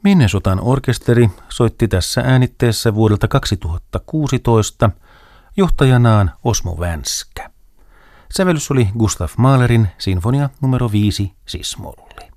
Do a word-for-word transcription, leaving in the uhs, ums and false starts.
Minnesotan orkesteri soitti tässä äänitteessä vuodelta kaksituhattakuusitoista johtajanaan Osmo Vänskä. Sävellys oli Gustav Mahlerin sinfonia numero viisi sis-molli.